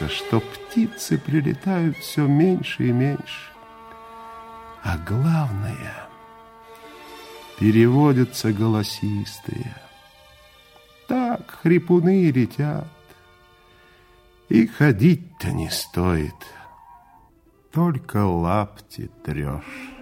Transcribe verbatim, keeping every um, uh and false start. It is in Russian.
кажется, что птицы прилетают все меньше и меньше. А главное, переводятся голосистые. Так хрипуны летят. И ходить-то не стоит, только лапти трешь.